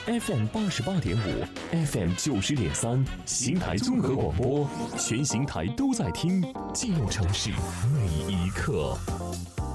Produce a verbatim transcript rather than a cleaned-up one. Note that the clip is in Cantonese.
F M 八十八点五 ，F M 九十点三，邢台综合广播，全邢台都在听，记录城市每一刻。